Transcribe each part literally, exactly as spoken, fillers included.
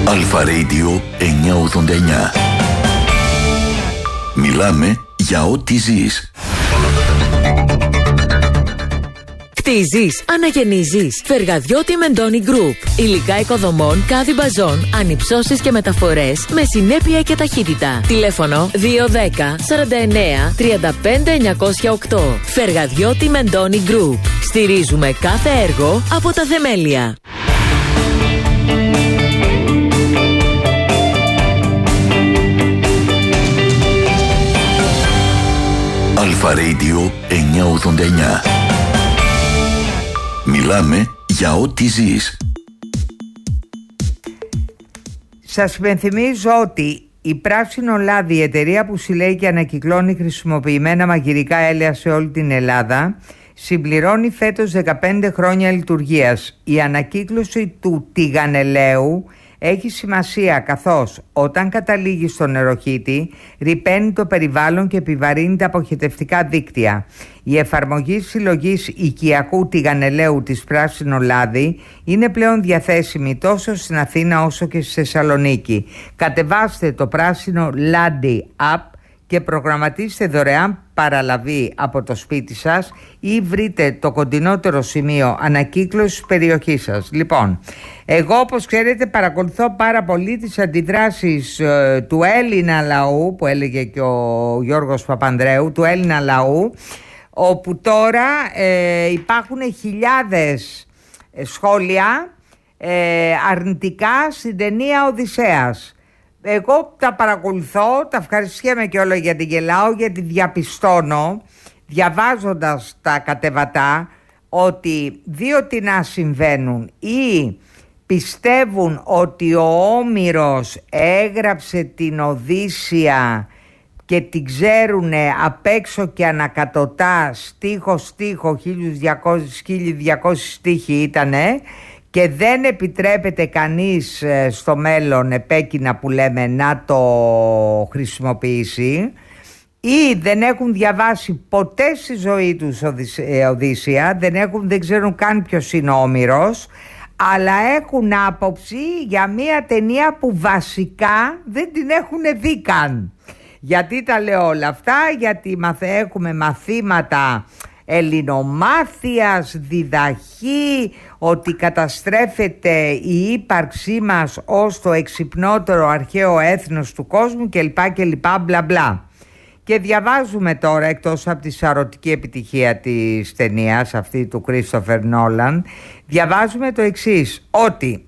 Αλφα Radio εννιακόσια ογδόντα εννιά. Μιλάμε για ό,τι ζεις. Χτίζεις, αναγεννίζεις. Φεργαδιώτη Μεντώνη Group. Υλικά οικοδομών, κάδι μπαζών, ανυψώσεις και μεταφορές με συνέπεια και ταχύτητα. Τηλέφωνο δύο ένα μηδέν σαράντα εννέα τριάντα πέντε εννιακόσια οκτώ. Φεργαδιώτη Μεντώνη Group. Στηρίζουμε κάθε έργο από τα θεμέλια. Αλφα Radio εννιακόσια ογδόντα εννιά. Μιλάμε για ό,τι ζεις. Σας υπενθυμίζω ότι η Πράσινο Λάδι, η εταιρεία που συλλέγει και ανακυκλώνει χρησιμοποιημένα μαγειρικά έλαια σε όλη την Ελλάδα, συμπληρώνει φέτος δεκαπέντε χρόνια λειτουργίας. Η ανακύκλωση του τηγανελαίου έχει σημασία, καθώς όταν καταλήγει στο νεροχύτη ρυπαίνει το περιβάλλον και επιβαρύνει τα αποχετευτικά δίκτυα. Η εφαρμογή συλλογής οικιακού τηγανελαίου της Πράσινο Λάδι είναι πλέον διαθέσιμη τόσο στην Αθήνα όσο και στη Θεσσαλονίκη. Κατεβάστε το Πράσινο Λάδι app και προγραμματίστε δωρεάν παραλαβή από το σπίτι σας ή βρείτε το κοντινότερο σημείο ανακύκλωσης της περιοχής σας. Λοιπόν, εγώ όπως ξέρετε παρακολουθώ πάρα πολύ τις αντιδράσεις ε, του Έλληνα λαού, που έλεγε και ο Γιώργος Παπανδρέου, του Έλληνα λαού, όπου τώρα ε, υπάρχουν χιλιάδες σχόλια ε, αρνητικά στην ταινία Οδυσσέας. Εγώ τα παρακολουθώ, τα ευχαριστιέμαι και όλα γιατί γελάω, γιατί διαπιστώνω διαβάζοντας τα κατεβατά ότι δύο τι να συμβαίνουν: ή πιστεύουν ότι ο Όμηρος έγραψε την Οδύσσεια και την ξέρουνε απ' έξω και ανακατοτά, στίχο στίχο, χίλια διακόσια στίχοι ήτανε, και δεν επιτρέπεται κανείς στο μέλλον επέκεινα που λέμε να το χρησιμοποιήσει, ή δεν έχουν διαβάσει ποτέ στη ζωή τους Οδύσσεια, δεν, έχουν, δεν ξέρουν καν ποιος είναι ο Όμηρος, αλλά έχουν άποψη για μια ταινία που βασικά δεν την έχουν δει καν. Γιατί τα λέω όλα αυτά? Γιατί έχουμε μαθήματα ελληνομάθειας, διδαχή, ότι καταστρέφεται η ύπαρξή μας ως το εξυπνότερο αρχαίο έθνος του κόσμου κλπ κλπ μπλα μπλα. Και διαβάζουμε τώρα, εκτός από τη σαρωτική επιτυχία της ταινίας αυτή του Κρίστοφερ Νόλαν, διαβάζουμε το εξής, ότι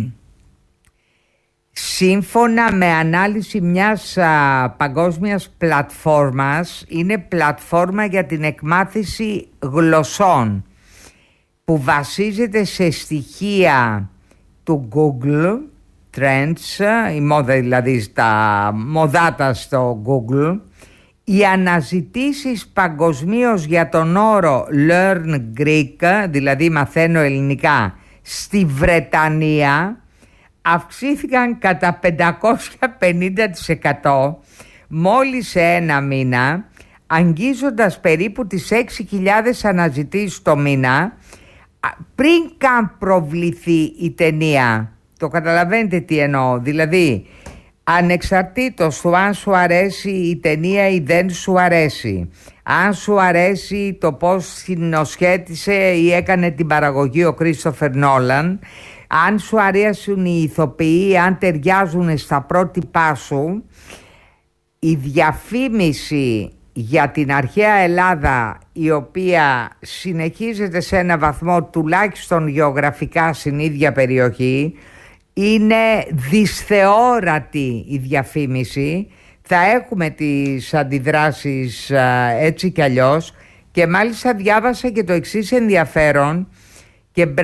σύμφωνα με ανάλυση μιας α, παγκόσμιας πλατφόρμας, είναι πλατφόρμα για την εκμάθηση γλωσσών που βασίζεται σε στοιχεία του Google Trends, η μόδα δηλαδή στα μοδάτα στο Google, οι αναζητήσεις παγκοσμίως για τον όρο Learn Greek, δηλαδή μαθαίνω ελληνικά, στη Βρετανία αυξήθηκαν κατά πεντακόσια πενήντα τοις εκατό μόλις σε ένα μήνα, αγγίζοντας περίπου τις έξι χιλιάδες αναζητήσεις το μήνα πριν καν προβληθεί η ταινία. Το καταλαβαίνετε τι εννοώ? Δηλαδή, ανεξαρτήτως του αν σου αρέσει η ταινία ή δεν σου αρέσει, αν σου αρέσει το πώς συνοσχέτισε ή έκανε την παραγωγή ο Κρίστοφερ Νόλαν, αν σου αρέσουν οι ηθοποιοί, αν ταιριάζουν στα πρότυπά σου, η διαφήμιση για την αρχαία Ελλάδα, η οποία συνεχίζεται σε ένα βαθμό τουλάχιστον γεωγραφικά στην ίδια περιοχή, είναι δυσθεόρατη η διαφήμιση. Θα έχουμε τις αντιδράσεις α, έτσι κι αλλιώς, και μάλιστα διάβασα και το εξής ενδιαφέρον, και